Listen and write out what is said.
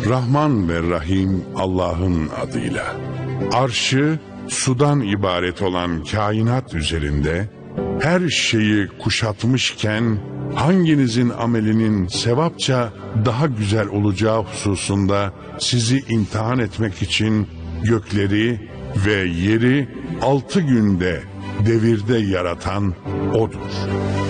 Rahman ve Rahim Allah'ın adıyla. Arşı sudan ibaret olan kainat üzerinde her şeyi kuşatmışken hanginizin amelinin sevapça daha güzel olacağı hususunda sizi imtihan etmek için gökleri ve yeri 6 günde devirde yaratan O'dur.